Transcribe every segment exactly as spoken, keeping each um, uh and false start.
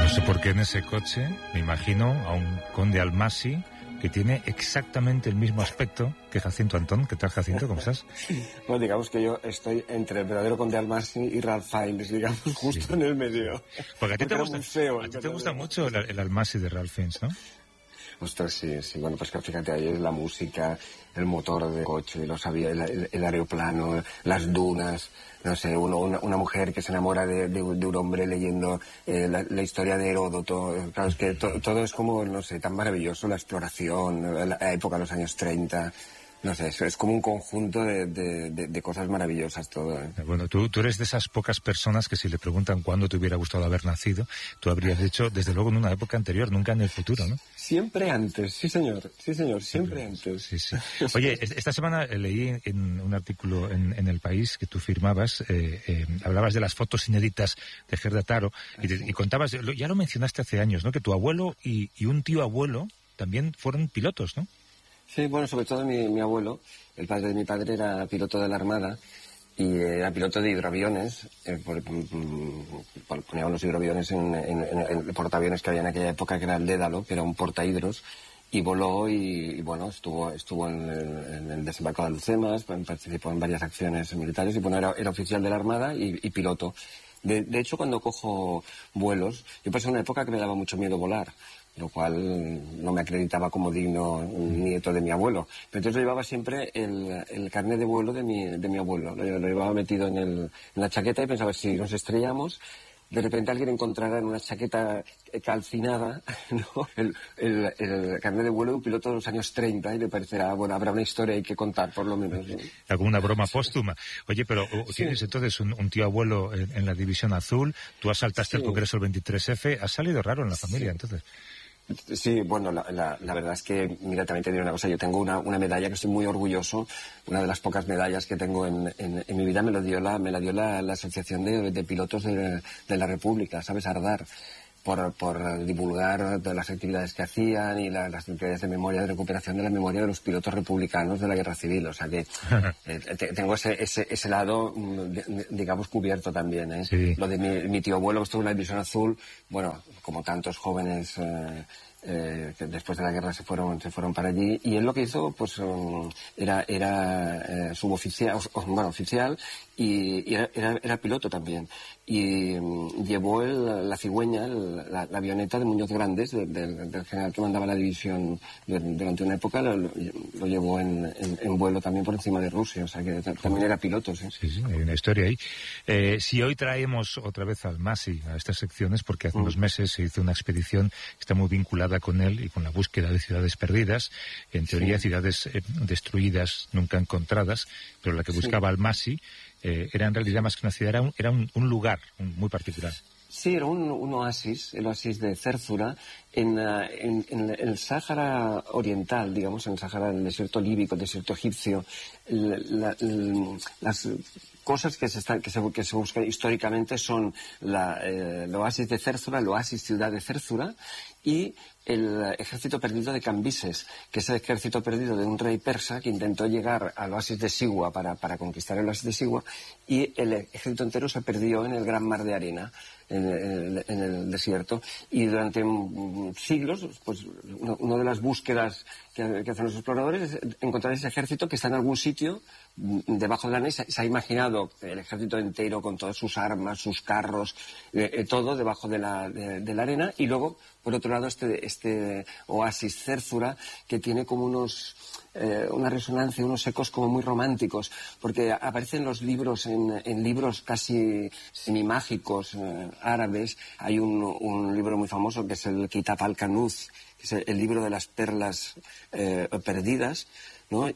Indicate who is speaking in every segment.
Speaker 1: sé por qué en ese coche me imagino a un conde Almasi que tiene exactamente el mismo aspecto que Jacinto Antón. ¿Qué tal, Jacinto? ¿Cómo estás?
Speaker 2: Bueno, digamos que yo estoy entre el verdadero conde Almasi y Ralph Fiennes, digamos, justo sí. en el medio.
Speaker 1: Porque a ti te gusta,
Speaker 2: feo,
Speaker 1: a ti te gusta mucho el, el Almasi de Ralph Fiennes, ¿no?
Speaker 2: Ostras, sí, sí. Bueno, pues que fíjate, ahí es la música, el motor del coche, lo sabía, el, el, el aeroplano, las dunas, no sé, uno, una, una mujer que se enamora de, de, de un hombre leyendo eh, la, la historia de Heródoto. Claro, es que to, todo es como, no sé, tan maravilloso, la exploración, la, la época de los años treinta... No sé, es como un conjunto de, de, de, de cosas maravillosas todo. ¿eh?
Speaker 1: Bueno, tú, tú eres de esas pocas personas que si le preguntan cuándo te hubiera gustado haber nacido, tú habrías dicho, desde luego, en una época anterior, nunca en el futuro, ¿no?
Speaker 2: Siempre antes, sí señor, sí señor, siempre antes.
Speaker 1: Sí, sí. Oye, esta semana leí en un artículo en, en El País que tú firmabas, eh, eh, hablabas de las fotos inéditas de Gerda Taro y, te, y contabas, ya lo mencionaste hace años, ¿no? Que tu abuelo y, y un tío abuelo también fueron pilotos, ¿no?
Speaker 2: Sí, bueno, sobre todo mi, mi abuelo, el padre de mi padre, era piloto de la Armada y era piloto de hidroaviones. Eh, por, por, poníamos los hidroaviones en, en, en el portaaviones que había en aquella época, que era el Dédalo, que era un portahidros, y voló y, y bueno, estuvo estuvo en el, en el desembarco de Alhucemas, participó en varias acciones militares y bueno, era, era oficial de la Armada y, y piloto. De, de hecho, cuando cojo vuelos, yo pasé una época que me daba mucho miedo volar, lo cual no me acreditaba como digno nieto de mi abuelo. Pero entonces yo llevaba siempre el, el carnet de vuelo de mi, de mi abuelo. Lo, lo llevaba metido en, el, en la chaqueta y pensaba, si nos estrellamos, de repente alguien encontrará en una chaqueta calcinada, ¿no? el, el, el carnet de vuelo de un piloto de los años treinta y le parecerá, bueno, habrá una historia hay que contar, por lo menos. ¿no?
Speaker 1: Alguna broma póstuma. Oye, pero sí. Tienes entonces un, un tío abuelo en, en la División Azul, tú asaltaste sí. el Congreso del veintitrés F, has salido raro en la familia, sí. entonces.
Speaker 2: Sí, bueno, la, la, la verdad es que, mira, también te diré una cosa, yo tengo una, una medalla que estoy muy orgulloso, una de las pocas medallas que tengo en, en, en mi vida me, lo dio la, me la dio la, la Asociación de, de Pilotos de, de la República, ¿sabes? Ardar, por, por divulgar todas las actividades que hacían y la, las actividades de memoria, de recuperación de la memoria de los pilotos republicanos de la Guerra Civil, o sea que eh, te, tengo ese, ese, ese lado, digamos, cubierto también, ¿eh? Sí. Lo de mi, mi tío abuelo que estuvo en la División Azul, bueno, como tantos jóvenes eh, eh, que después de la guerra se fueron se fueron para allí, y él lo que hizo pues um, era era eh, suboficial, o, bueno, oficial, y, y era, era, era piloto también, y um, llevó el, la cigüeña, el, la, la avioneta de Muñoz Grandes, de, de, del general que mandaba la división durante una época, lo, lo llevó en, en, en vuelo también por encima de Rusia, o sea que también era piloto. ¿sí?
Speaker 1: Sí, sí, hay una historia ahí. Eh, si hoy traemos otra vez al Masi a estas secciones, porque hace mm. unos meses se hizo una expedición que está muy vinculada con él y con la búsqueda de ciudades perdidas, en teoría sí. ciudades eh, destruidas, nunca encontradas, pero la que buscaba sí. al Masi eh, era en realidad más que una ciudad, era un, era un, un lugar un, muy particular.
Speaker 2: Sí, era un, un oasis, el oasis de Cérzura, en, uh, en, en el Sáhara Oriental, digamos, en el Sáhara, en el desierto líbico, el desierto egipcio. La, la, la, las cosas que se, están, que se, que se buscan históricamente son la, eh, el oasis de Cérzura, el oasis ciudad de Cérzura, y el ejército perdido de Cambises, que es el ejército perdido de un rey persa que intentó llegar al oasis de Sigua para, para conquistar el oasis de Sigua, y el ejército entero se perdió en el gran mar de arena, en el, en el desierto, y durante um, siglos, pues una, una de las búsquedas que, que hacen los exploradores es encontrar ese ejército que está en algún sitio debajo de la arena. Se, se ha imaginado el ejército entero con todas sus armas, sus carros, eh, eh, todo debajo de la, de, de la arena, y luego, por otro lado, este, este oasis Cérzura, que tiene como unos... Eh, una resonancia, unos ecos como muy románticos, porque aparecen los libros, en, en libros casi semimágicos eh, árabes. Hay un, un libro muy famoso que es el Kitab al-Kanuz, que es el, el libro de las perlas eh, perdidas, ¿no? Y,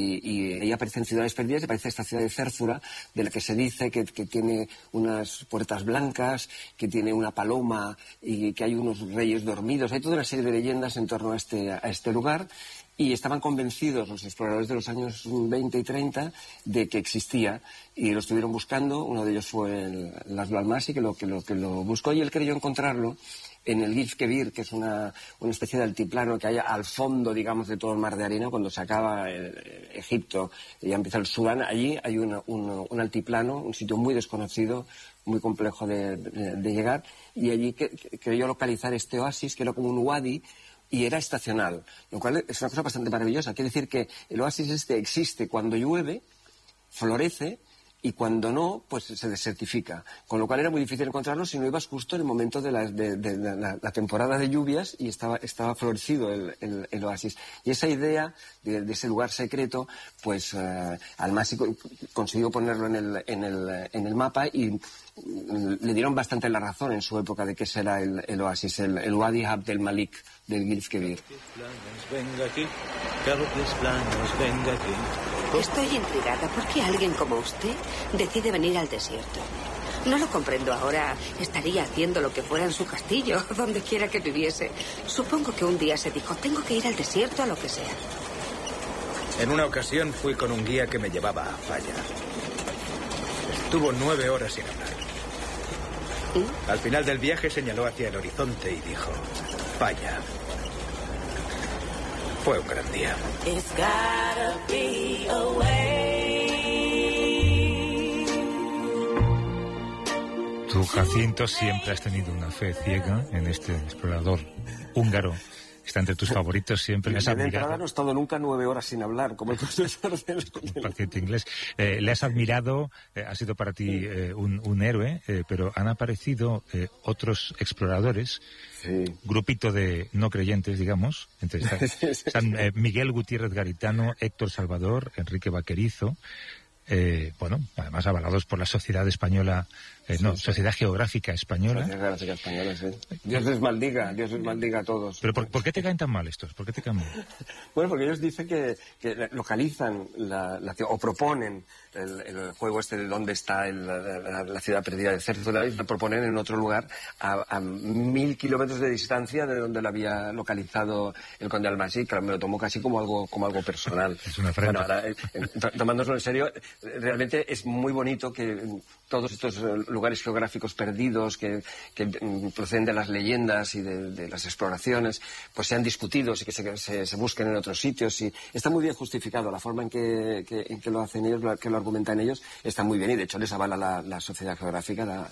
Speaker 2: y ahí aparecen ciudades perdidas, y aparece esta ciudad de Cérzura, de la que se dice que, que tiene unas puertas blancas, que tiene una paloma y que hay unos reyes dormidos. Hay toda una serie de leyendas en torno a este, a este lugar. Y estaban convencidos los exploradores de los años veinte y treinta de que existía, y lo estuvieron buscando. Uno de ellos fue el Laszlo Almasi, que lo, que, lo, que lo buscó, y él creyó encontrarlo en el Gilf Kebir, que es una, una especie de altiplano que hay al fondo, digamos, de todo el mar de arena, cuando se acaba el, el Egipto y ya empieza el Sudán, allí hay una, un, un altiplano, un sitio muy desconocido, muy complejo de, de, de llegar, y allí que, que, creyó localizar este oasis, que era como un wadi, y era estacional, lo cual es una cosa bastante maravillosa. Quiere decir que el oasis este existe cuando llueve, florece, y cuando no, pues se desertifica. Con lo cual era muy difícil encontrarlo si no ibas justo en el momento de la, de, de, de la, la temporada de lluvias y estaba, estaba florecido el, el, el oasis. Y esa idea de, de ese lugar secreto, pues uh, Almasi consiguió ponerlo en el, en el, en el mapa y le dieron bastante la razón en su época de que ese era el, el oasis, el, el Wadi Abd el Malik del Gilf Kebir.
Speaker 3: Venga aquí, Carlos Planos, venga aquí.
Speaker 4: Estoy intrigada. ¿Por qué alguien como usted decide venir al desierto? No lo comprendo ahora. Estaría haciendo lo que fuera en su castillo, donde quiera que viviese. Supongo que un día se dijo, tengo que ir al desierto a lo que sea.
Speaker 3: En una ocasión fui con un guía que me llevaba a Falla. Estuvo nueve horas sin hablar. ¿Mm? Al final del viaje señaló hacia el horizonte y dijo, Falla. Fue un gran día.
Speaker 1: Tú, Jacinto, siempre has tenido una fe ciega en este explorador húngaro. Está entre tus favoritos siempre. Le has
Speaker 2: admirado. De entrada
Speaker 1: no
Speaker 2: he estado nunca nueve horas sin hablar, como el profesor del
Speaker 1: paciente inglés. Eh, le has admirado, eh, ha sido para ti eh, un, un héroe, eh, pero han aparecido eh, otros exploradores, sí. Grupito de no creyentes, digamos. Entre están, sí, sí, están eh, Miguel Gutiérrez Garitano, Héctor Salvador, Enrique Vaquerizo. Eh, bueno, además avalados por la Sociedad Española, eh, no, sí, sí. Sociedad Geográfica Española.
Speaker 2: Sociedad Geográfica Española, sí. Dios les maldiga, Dios les maldiga a todos.
Speaker 1: Pero ¿por, ¿por qué te caen tan mal estos? ¿Por qué te caen mal?
Speaker 2: Bueno, porque ellos dicen que, que localizan la, la, o proponen el, el juego este de dónde está el, la, la ciudad perdida de Cértula, y la proponen en otro lugar a, a mil kilómetros de distancia de donde lo había localizado el conde Almasi. Claro, me lo tomó casi como algo, como algo personal.
Speaker 1: Es una frente.
Speaker 2: Bueno, ahora, eh, tomándoslo en serio, realmente es muy bonito que todos estos lugares geográficos perdidos que, que proceden de las leyendas y de, de las exploraciones, pues sean discutidos y que se, se, se busquen en otros sitios. Y está muy bien justificado la forma en que, que, en que lo hacen ellos, que lo argumentan ellos, está muy bien, y de hecho les avala la, la Sociedad Geográfica. La, la,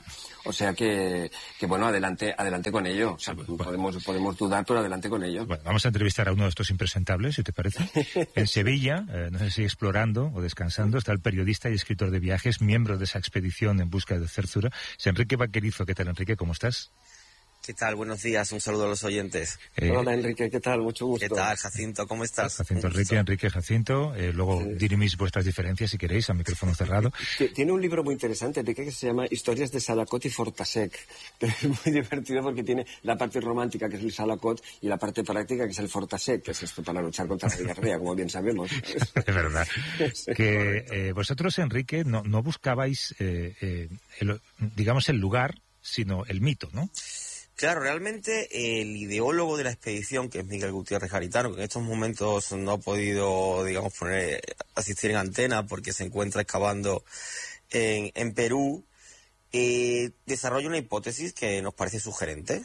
Speaker 2: o sea que, que, bueno, adelante adelante con ello. O sea, bueno, podemos, podemos dudar, pero adelante con ello.
Speaker 1: Bueno, vamos a entrevistar a uno de estos impresentables, si te parece. En Sevilla, eh, no sé si explorando o descansando, está el periodista y escritor de viajes, miembro de esa expedición en busca de Cértula, es Enrique Vaquerizo. ¿Qué tal, Enrique? ¿Cómo estás?
Speaker 5: ¿Qué tal? Buenos días, un saludo a los oyentes.
Speaker 2: Eh, Hola, Enrique, ¿qué tal? Mucho gusto.
Speaker 5: ¿Qué tal, Jacinto? ¿Cómo estás?
Speaker 1: Jacinto, Enrique, Enrique, Jacinto. Eh, luego sí. Dirimís vuestras diferencias si queréis, a micrófono cerrado.
Speaker 2: Tiene un libro muy interesante, Enrique, que se llama Historias de Salacot y Fortasec, que es muy divertido porque tiene la parte romántica, que es el Salacot, y la parte práctica, que es el Fortasec, que es esto para luchar contra la diarrea, como bien sabemos.
Speaker 1: Es verdad. Sí, que eh, vosotros, Enrique, no, no buscabais, eh, eh, el, digamos, el lugar, sino el mito, ¿no?
Speaker 5: Claro, realmente el ideólogo de la expedición, que es Miguel Gutiérrez Garitano, que en estos momentos no ha podido, digamos, poner asistir en antena porque se encuentra excavando en, en Perú, eh, desarrolla una hipótesis que nos parece sugerente.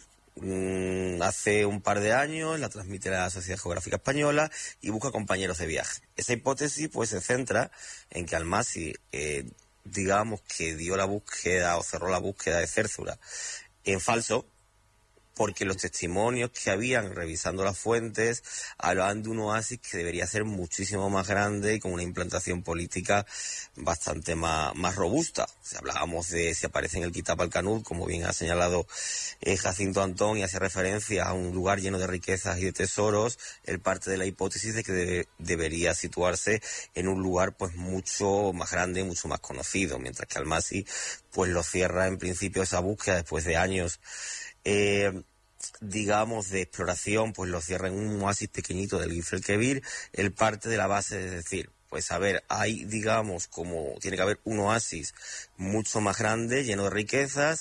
Speaker 5: Mm, hace un par de años la transmite la Sociedad Geográfica Española y busca compañeros de viaje. Esa hipótesis pues se centra en que Almasi, eh, digamos que dio la búsqueda o cerró la búsqueda de Cértula en falso, porque los testimonios que habían revisando las fuentes hablaban de un oasis que debería ser muchísimo más grande y con una implantación política bastante más, más robusta. O sea, hablábamos de si aparece en el Kitab al-Kanud, como bien ha señalado eh, Jacinto Antón, y hace referencia a un lugar lleno de riquezas y de tesoros. Él parte de la hipótesis de que debe, debería situarse en un lugar pues mucho más grande y mucho más conocido, mientras que Almasi pues lo cierra en principio esa búsqueda después de años Eh, digamos, de exploración, pues lo cierra en un oasis pequeñito del Gilf Kebir. Él parte de la base, es decir, pues a ver, hay, digamos, como tiene que haber un oasis mucho más grande, lleno de riquezas,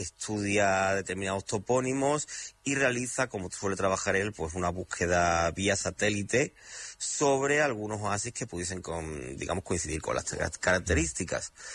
Speaker 5: estudia determinados topónimos y realiza, como suele trabajar él, pues una búsqueda vía satélite sobre algunos oasis que pudiesen, con, digamos, coincidir con las características.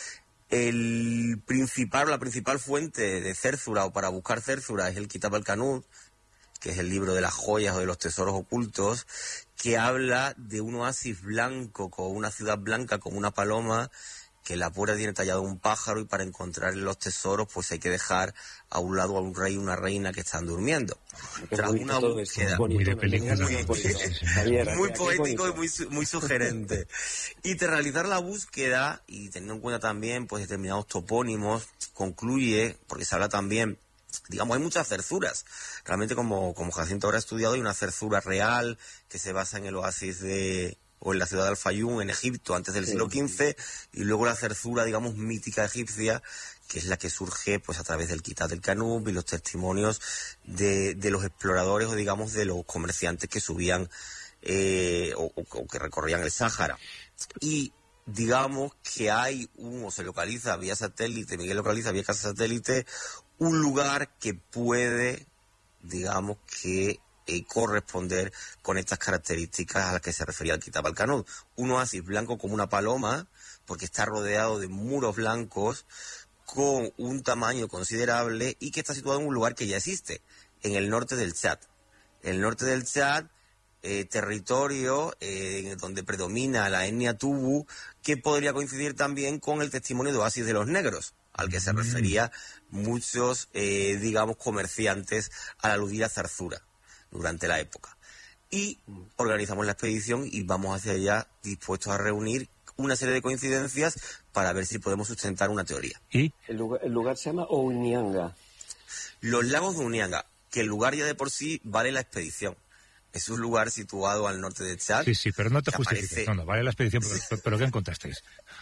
Speaker 5: El principal, la principal fuente de Cércura o para buscar Cércura es el Kitab al-Kanud, que es el libro de las joyas o de los tesoros ocultos, que habla de un oasis blanco, con una ciudad blanca como una paloma, que la puerta tiene tallado un pájaro y para encontrar los tesoros pues hay que dejar a un lado a un rey y una reina que están durmiendo. Tras una búsqueda
Speaker 1: muy de película,
Speaker 5: muy, muy poético y muy, muy sugerente. Y tras realizar la búsqueda y teniendo en cuenta también pues determinados topónimos, concluye, porque se habla también, digamos, hay muchas cerzuras. Realmente, como, como Jacinto habrá estudiado, hay una cerzura real que se basa en el oasis de, o en la ciudad de Al-Fayum, en Egipto, antes del sí. siglo quince, y luego la cerzura, digamos, mítica egipcia, que es la que surge pues a través del Kitab al-Kanud y los testimonios de, de los exploradores o, digamos, de los comerciantes que subían eh, o, o que recorrían el Sáhara. Y digamos que hay un, o se localiza vía satélite, Miguel localiza vía satélite, un lugar que puede, digamos, que eh, corresponder con estas características a las que se refería el Kitab al-Kanud. Un oasis blanco como una paloma, porque está rodeado de muros blancos con un tamaño considerable y que está situado en un lugar que ya existe, en el norte del Chad. El norte del Chad, eh, territorio eh, donde predomina la etnia Tubu, que podría coincidir también con el testimonio de Oasis de los Negros, al que se refería muchos, eh, digamos, comerciantes al aludir a Zarzura durante la época. Y organizamos la expedición y vamos hacia allá dispuestos a reunir una serie de coincidencias para ver si podemos sustentar una teoría.
Speaker 1: ¿Y?
Speaker 2: El lugar, el lugar se llama Ounianga.
Speaker 5: Los lagos de Unianga, que el lugar ya de por sí vale la expedición. Es un lugar situado al norte de Chad.
Speaker 1: Sí, sí, pero no te justifiques.
Speaker 5: Aparece...
Speaker 1: No, no, vale la expedición, pero, pero ¿qué encontrasteis?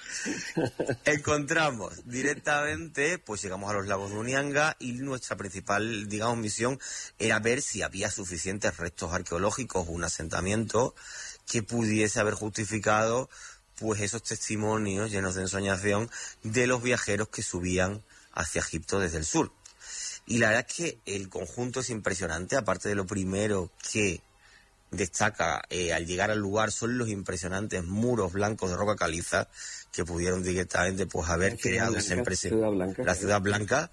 Speaker 5: Encontramos directamente, pues llegamos a los lagos de Unianga y nuestra principal, digamos, misión era ver si había suficientes restos arqueológicos o un asentamiento que pudiese haber justificado pues esos testimonios llenos de ensoñación de los viajeros que subían hacia Egipto desde el sur. Y la verdad es que el conjunto es impresionante, aparte de lo primero que destaca eh, al llegar al lugar son los impresionantes muros blancos de roca caliza que pudieron directamente pues haber creado esa impresión. La Ciudad Blanca.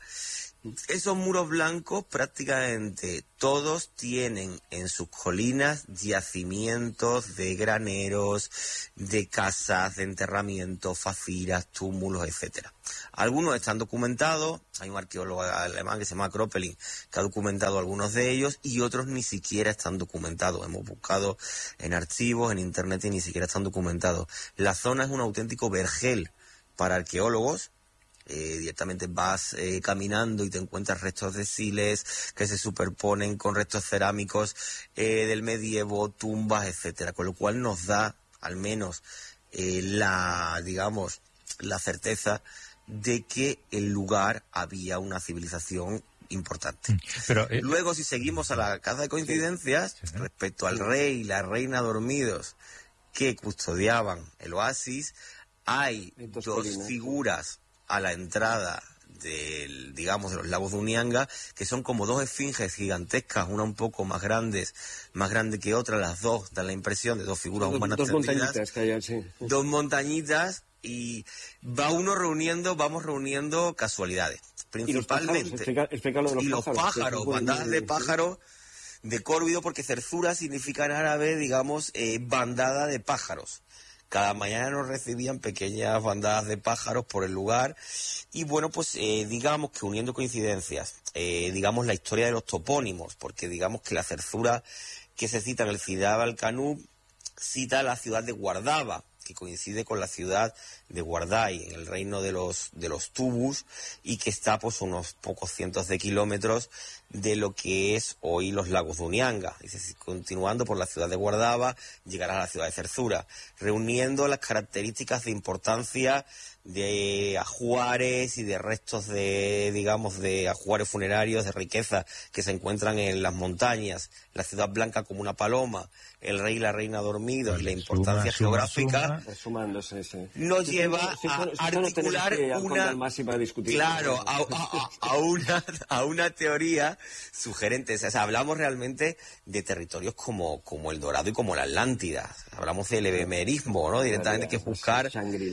Speaker 5: Esos muros blancos prácticamente todos tienen en sus colinas yacimientos de graneros, de casas, de enterramientos, faciras, túmulos, etcétera. Algunos están documentados, hay un arqueólogo alemán que se llama Kroppelin que ha documentado algunos de ellos y otros ni siquiera están documentados. Hemos buscado en archivos, en internet y ni siquiera están documentados. La zona es un auténtico vergel para arqueólogos. Eh, directamente vas eh, caminando y te encuentras restos de siles que se superponen con restos cerámicos eh, del medievo, tumbas, etcétera, con lo cual nos da al menos eh, la, digamos, la certeza de que el lugar había una civilización importante.
Speaker 1: Pero, eh...
Speaker 5: Luego, si seguimos a la caza de coincidencias, sí, sí, respecto al rey y la reina dormidos que custodiaban el oasis, hay dos, dos figuras a la entrada del, digamos, de los lagos de Unianga, que son como dos esfinges gigantescas, una un poco más grandes, más grande que otra, las dos dan la impresión de dos figuras
Speaker 2: dos,
Speaker 5: humanas
Speaker 2: dos
Speaker 5: tendidas,
Speaker 2: montañitas que hay, sí.
Speaker 5: Dos montañitas, y va uno reuniendo, vamos reuniendo casualidades, principalmente.
Speaker 2: Y los pájaros, explica, explica lo de los
Speaker 5: y los
Speaker 2: pájaros,
Speaker 5: pájaros, bandadas de pájaros, de córvido, porque cerzura significa en árabe, digamos, eh, bandada de pájaros. Cada mañana nos recibían pequeñas bandadas de pájaros por el lugar y bueno, pues eh, digamos que uniendo coincidencias, eh, digamos la historia de los topónimos, porque digamos que la cerzura que se cita en el Kitab al-Kanud cita la ciudad de Guardaba, que coincide con la ciudad de Guardai, en el reino de los de los Tubus, y que está pues unos pocos cientos de kilómetros de lo que es hoy los lagos de Unianga. Dice, continuando por la ciudad de Guardaba, llegará a la ciudad de Cerzura, reuniendo las características de importancia de ajuares y de restos de, digamos, de ajuares funerarios, de riqueza que se encuentran en las montañas, la ciudad blanca como una paloma, el rey y la reina dormidos, y la importancia
Speaker 1: suma,
Speaker 5: geográfica,
Speaker 2: suma. Sumándose, sí.
Speaker 5: nos
Speaker 2: sí,
Speaker 5: lleva
Speaker 2: sí, sí,
Speaker 5: a
Speaker 2: sí,
Speaker 5: articular
Speaker 2: no
Speaker 5: una,
Speaker 2: para discutir.
Speaker 5: claro, a, a, a, una, a una teoría sugerente. O sea, hablamos realmente de territorios como, como el Dorado y como la Atlántida. Hablamos del ebemerismo, ¿no? Directamente que es buscar,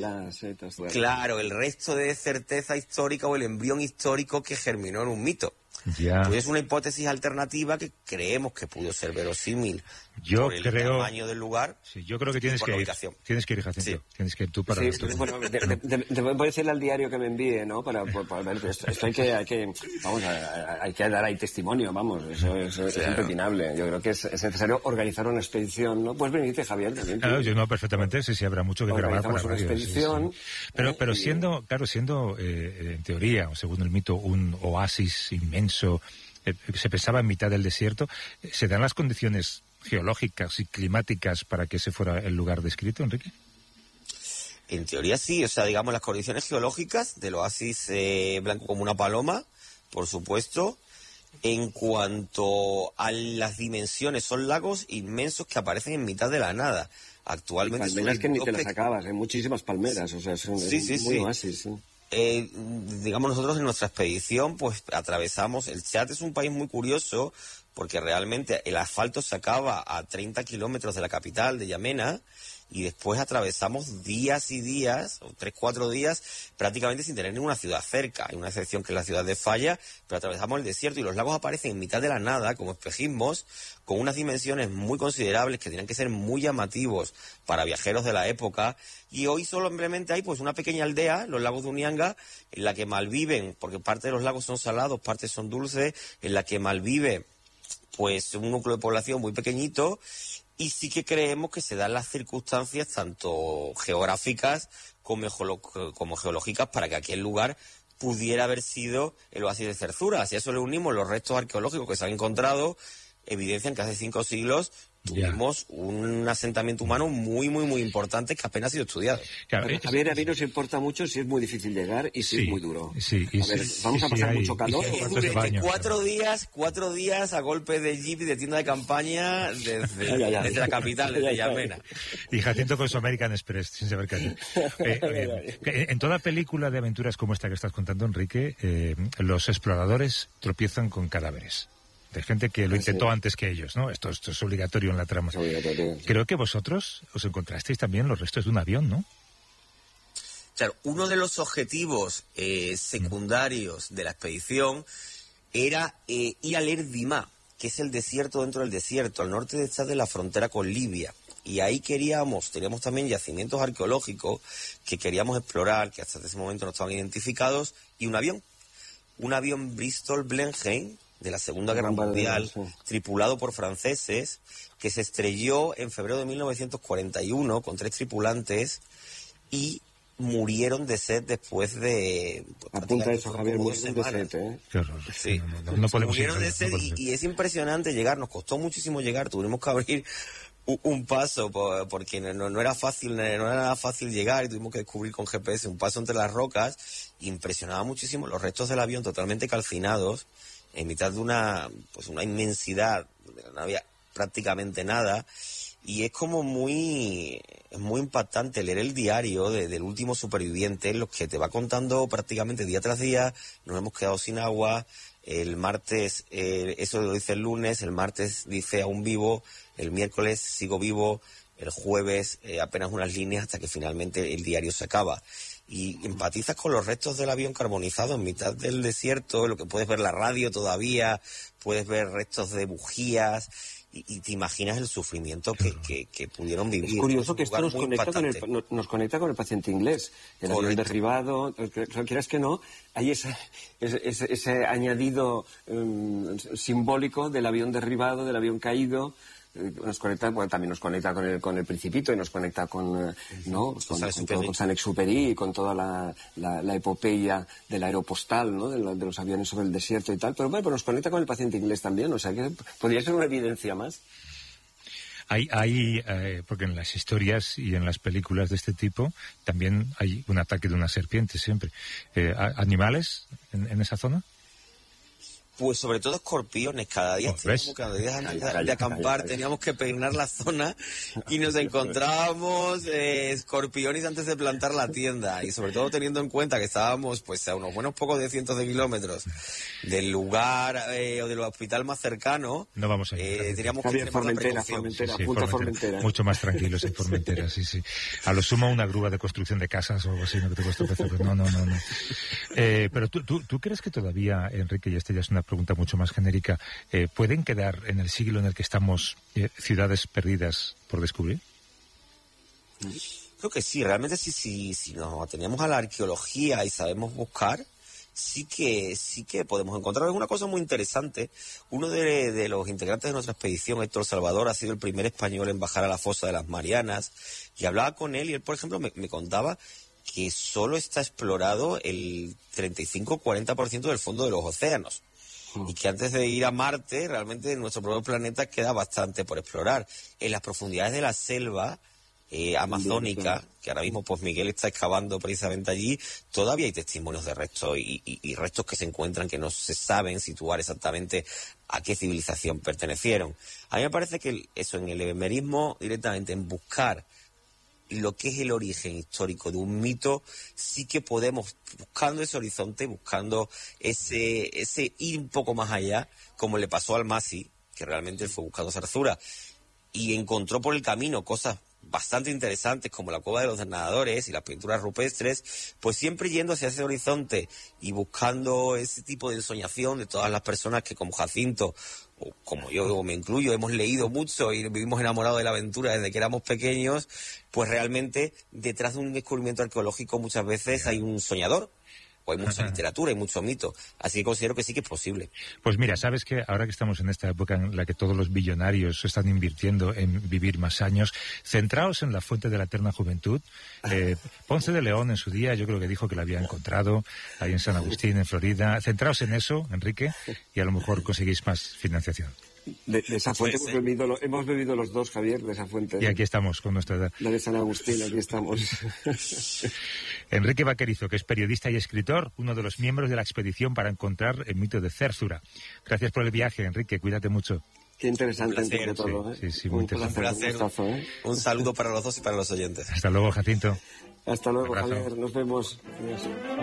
Speaker 5: claro, el resto de certeza histórica o el embrión histórico que germinó en un mito.
Speaker 1: Ya.
Speaker 5: Pues es una hipótesis alternativa que creemos que pudo ser verosímil
Speaker 1: yo
Speaker 5: por el
Speaker 1: creo,
Speaker 5: tamaño del lugar.
Speaker 1: Sí, yo creo que tienes que ir. Tienes que ir, Jacinto. Sí. Tienes que ir tú para...
Speaker 2: Sí, bueno, de, de, de, de, voy a decirle al diario que me envíe, ¿no? Para, para, para ver, esto, esto hay que, hay que, vamos, hay que dar ahí testimonio, vamos, eso, eso es claro. impepinable. Yo creo que es, es necesario organizar una expedición, ¿no? Pues venirte, Javier, también.
Speaker 1: Claro, yo no, perfectamente, sí, sí, habrá mucho que grabar para
Speaker 2: una
Speaker 1: radio,
Speaker 2: expedición.
Speaker 1: Sí, sí. Pero, pero siendo, claro, siendo, eh, en teoría, o según el mito, un oasis inmenso, se pensaba en mitad del desierto, ¿se dan las condiciones geológicas y climáticas para que ese fuera el lugar descrito, Enrique?
Speaker 5: En teoría sí, o sea, digamos, las condiciones geológicas del oasis eh, blanco como una paloma, por supuesto. En cuanto a las dimensiones, son lagos inmensos que aparecen en mitad de la nada. Actualmente
Speaker 2: palmeras que ni te las acabas, hay muchísimas palmeras, o sea, son
Speaker 5: sí, sí,
Speaker 2: muy
Speaker 5: sí.
Speaker 2: oasis, sí.
Speaker 5: Eh, digamos, nosotros en nuestra expedición pues atravesamos, el Chad es un país muy curioso porque realmente el asfalto se acaba a treinta kilómetros de la capital de Yamena y después atravesamos días y días, o tres, cuatro días, prácticamente sin tener ninguna ciudad cerca. Hay una excepción que es la ciudad de Falla, pero atravesamos el desierto y los lagos aparecen en mitad de la nada, como espejismos, con unas dimensiones muy considerables que tenían que ser muy llamativos para viajeros de la época. Y hoy solamente hay pues una pequeña aldea, los lagos de Unianga, en la que malviven, porque parte de los lagos son salados, parte son dulces, en la que malvive pues un núcleo de población muy pequeñito. Y sí que creemos que se dan las circunstancias tanto geográficas como, como geológicas para que aquel lugar pudiera haber sido el oasis de Zerzura. Si a eso le unimos los restos arqueológicos que se han encontrado, evidencian que hace cinco siglos tuvimos yeah. un asentamiento humano muy, muy, muy importante que apenas ha sido estudiado.
Speaker 2: Claro, Pero, Javier, a mí nos importa mucho si es muy difícil llegar y si sí, es muy duro.
Speaker 1: Sí, y
Speaker 2: a ver,
Speaker 1: sí,
Speaker 2: vamos
Speaker 1: sí,
Speaker 2: a pasar
Speaker 1: sí,
Speaker 2: mucho calor.
Speaker 5: Durante cuatro días, cuatro días a golpe de jeep y de tienda de campaña desde, ya, ya. desde la capital, desde Yamena.
Speaker 1: Y Jacinto con su American Express, sin saber qué hacer. Eh, eh, en toda película de aventuras como esta que estás contando, Enrique, eh, los exploradores tropiezan con cadáveres. De gente que lo intentó sí. antes que ellos, ¿no? Esto, esto es obligatorio en la trama. Sí. Creo que vosotros os encontrasteis también los restos de un avión, ¿no?
Speaker 5: Claro, uno de los objetivos eh, secundarios de la expedición era eh, ir al Erdimá, que es el desierto dentro del desierto, al norte de Chad, de la frontera con Libia. Y ahí queríamos, teníamos también yacimientos arqueológicos que queríamos explorar, que hasta ese momento no estaban identificados, y un avión, un avión Bristol Blenheim, de la Segunda Guerra Mundial, sí. tripulado por franceses, que se estrelló en febrero de mil novecientos cuarenta y uno con tres tripulantes y murieron de sed después de...
Speaker 2: Pues, apunta eso, Javier, murieron de sed, ¿eh?
Speaker 1: Qué horror.
Speaker 5: Sí, no, no, no podemos murieron de sed no y, y es impresionante llegar, nos costó muchísimo llegar, tuvimos que abrir un, un paso porque no, no era fácil, no era nada fácil llegar y tuvimos que descubrir con G P S un paso entre las rocas. Impresionaba muchísimo los restos del avión totalmente calcinados, en mitad de una pues una inmensidad donde no había prácticamente nada, y es como muy es muy impactante leer el diario de, del último superviviente, en los que te va contando prácticamente día tras día: nos hemos quedado sin agua, el martes eh, eso lo dice el lunes, el martes dice aún vivo, el miércoles sigo vivo, el jueves eh, apenas unas líneas, hasta que finalmente el diario se acaba. Y empatizas con los restos del avión carbonizado en mitad del desierto, en lo que puedes ver la radio todavía, puedes ver restos de bujías, y, y te imaginas el sufrimiento que, que, que pudieron vivir.
Speaker 2: Es curioso que esto nos conecta, con el, nos conecta con el paciente inglés, el avión derribado, quieras que no, hay esa, ese, ese, ese añadido um, simbólico del avión derribado, del avión caído. Nos conecta, bueno, también nos conecta con el con el Principito y nos conecta con, ¿no? con, con, todo, con Saint-Exupéry y con toda la, la, la epopeya del aeropostal, ¿no? De, la, de los aviones sobre el desierto y tal, pero bueno, pues nos conecta con el paciente inglés también, o sea que podría ser una evidencia más.
Speaker 1: Hay, hay eh, porque en las historias y en las películas de este tipo también hay un ataque de una serpiente siempre. Eh, ¿Animales en, en esa zona?
Speaker 5: Pues sobre todo escorpiones. Cada día, teníamos, cada día antes de, de acampar teníamos que peinar la zona y nos encontrábamos eh, escorpiones antes de plantar la tienda. Y sobre todo teniendo en cuenta que estábamos pues a unos buenos pocos de cientos de kilómetros del lugar eh, o del hospital más cercano.
Speaker 1: No vamos a ir.
Speaker 5: Eh, teníamos
Speaker 2: que
Speaker 5: tener
Speaker 2: Formentera, Formentera,
Speaker 1: sí, sí,
Speaker 2: punta
Speaker 1: Formentera.
Speaker 2: Formentera.
Speaker 1: Mucho más tranquilos en Formentera, sí, sí. A lo sumo una grúa de construcción de casas o algo así, no que te cuesta empezar. No, no, no, no. Eh, pero tú, tú, ¿tú crees que todavía, Enrique, y esta ya es una pregunta mucho más genérica, eh, ¿pueden quedar en el siglo en el que estamos eh, ciudades perdidas por descubrir?
Speaker 5: Creo que sí, realmente sí, sí, si nos atenemos a la arqueología y sabemos buscar, sí que sí que podemos encontrar. Es una cosa muy interesante. Uno de, de los integrantes de nuestra expedición, Héctor Salvador, ha sido el primer español en bajar a la fosa de las Marianas, y hablaba con él y él, por ejemplo, me, me contaba que solo está explorado el treinta y cinco a cuarenta por ciento del fondo de los océanos. Y que antes de ir a Marte, realmente en nuestro propio planeta queda bastante por explorar. En las profundidades de la selva eh, amazónica, que ahora mismo pues Miguel está excavando precisamente allí, todavía hay testimonios de restos y, y, y restos que se encuentran que no se saben situar exactamente a qué civilización pertenecieron. A mí me parece que eso, en el ebemerismo, directamente en buscar lo que es el origen histórico de un mito, sí que podemos, buscando ese horizonte, buscando ese ese ir un poco más allá, como le pasó al Masi, que realmente él fue buscando Zarzura, y encontró por el camino cosas bastante interesantes como la cueva de los nadadores y las pinturas rupestres, pues siempre yendo hacia ese horizonte y buscando ese tipo de ensoñación de todas las personas que, como Jacinto, o como yo o me incluyo, hemos leído mucho y vivimos enamorados de la aventura desde que éramos pequeños, pues realmente detrás de un descubrimiento arqueológico muchas veces hay un soñador. Hay mucha literatura y mucho mito, así que considero que sí que es posible.
Speaker 1: Pues mira, sabes que ahora que estamos en esta época en la que todos los billonarios están invirtiendo en vivir más años, centraos en la fuente de la eterna juventud. Eh, Ponce de León en su día yo creo que dijo que la había encontrado ahí en San Agustín, en Florida. Centraos en eso, Enrique, y a lo mejor conseguís más financiación.
Speaker 2: De, de esa fuente hemos bebido, lo, hemos bebido los dos, Javier, de esa fuente.
Speaker 1: Y aquí estamos con nuestra edad.
Speaker 2: La de San Agustín, aquí estamos.
Speaker 1: Enrique Vaquerizo, que es periodista y escritor, uno de los miembros de la expedición para encontrar el mito de Cérzura. Gracias por el viaje, Enrique, cuídate mucho.
Speaker 2: Qué interesante entre todo, ¿eh?
Speaker 1: Sí, sí, muy
Speaker 5: un
Speaker 1: interesante.
Speaker 5: Placer, un, gustazo, ¿eh? Un saludo para los dos y para los oyentes.
Speaker 1: Hasta luego, Jacinto.
Speaker 2: Hasta luego, Javier, nos vemos. Adiós.